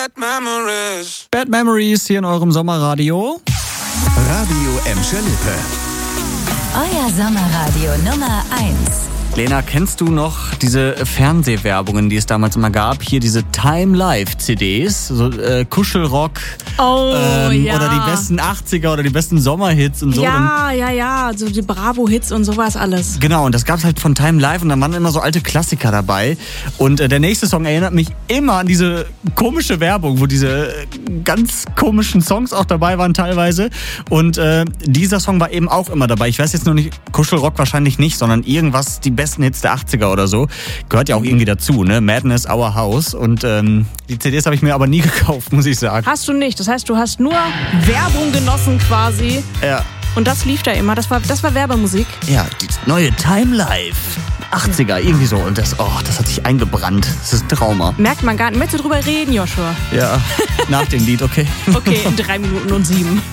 Bad Memories hier in eurem Sommerradio. Radio Emscher Lippe. Euer Sommerradio Nummer 1. Lena, kennst du noch diese Fernsehwerbungen, die es damals immer gab? Hier diese Time Life CDs, so Kuschelrock ja. Oder die besten 80er oder die besten Sommerhits und so. Ja, so die Bravo-Hits und sowas alles. Genau, und das gab's halt von Time Life und da waren immer so alte Klassiker dabei. Und der nächste Song erinnert mich immer an diese komische Werbung, wo diese ganz komischen Songs auch dabei waren teilweise. Und dieser Song war eben auch immer dabei. Ich weiß jetzt nur nicht, Kuschelrock wahrscheinlich nicht, sondern irgendwas, die besten Hits der 80er oder so. Gehört ja auch irgendwie dazu, ne? Madness, Our House. Und die CDs habe ich mir aber nie gekauft, muss ich sagen. Hast du nicht. Das heißt, du hast nur Werbung genossen quasi. Ja. Und das lief da immer. Das war Werbemusik. Ja, die neue Time Life. 80er, irgendwie so. Und das hat sich eingebrannt. Das ist ein Trauma. Merkt man gar nicht. Möchtest du drüber reden, Joshua? Ja, nach dem Lied, okay. Okay, in 3 Minuten und 7.